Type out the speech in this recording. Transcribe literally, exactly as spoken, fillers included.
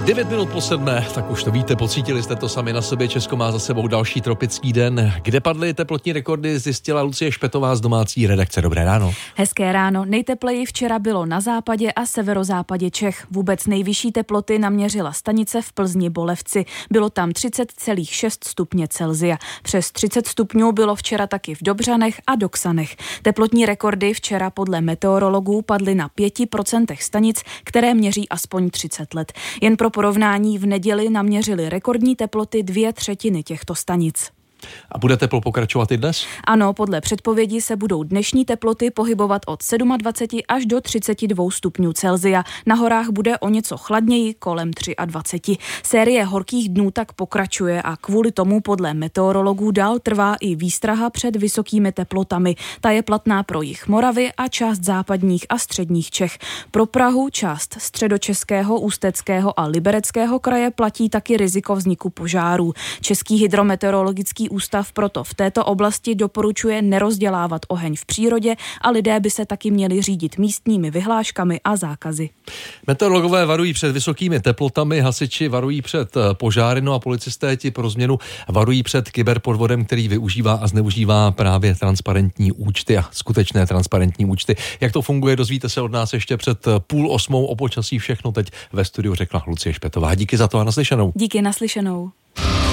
Devět minut po sedmé, tak už to víte, pocítili jste to sami na sobě. Česko má za sebou další tropický den. Kde padly teplotní rekordy, zjistila Lucie Špetová z domácí redakce. Dobré ráno. Hezké ráno. Nejtepleji včera bylo na západě a severozápadě Čech. Vůbec nejvyšší teploty naměřila stanice v Plzni Bolevci. Bylo tam třicet celá šest stupně Celsia. Přes třicet stupňů bylo včera taky v Dobřanech a Doksanech. Teplotní rekordy včera podle meteorologů padly na pěti procentech stanic, které měří aspoň třicet let. Jen pro porovnání v neděli naměřili rekordní teploty dvě třetiny těchto stanic. A bude teplo pokračovat i dnes? Ano, podle předpovědi se budou dnešní teploty pohybovat od dvacet sedm až do třicet dva stupňů Celsia. Na horách bude o něco chladněji, kolem dvacet tři. Série horkých dnů tak pokračuje a kvůli tomu podle meteorologů dál trvá i výstraha před vysokými teplotami. Ta je platná pro jih Moravy a část západních a středních Čech. Pro Prahu, část středočeského, Ústeckého a Libereckého kraje platí taky riziko vzniku požárů. Český hydrometeorologický ústav proto v této oblasti doporučuje nerozdělávat oheň v přírodě a lidé by se taky měli řídit místními vyhláškami a zákazy. Meteorologové varují před vysokými teplotami, hasiči varují před požáry, no a policisté ti pro změnu varují před kyberpodvodem, který využívá a zneužívá právě transparentní účty a skutečné transparentní účty. Jak to funguje, dozvíte se od nás ještě před půl osmou. O počasí všechno teď ve studiu řekla Lucie Špetová. Díky za to a naslyšenou. Díky, naslyšenou.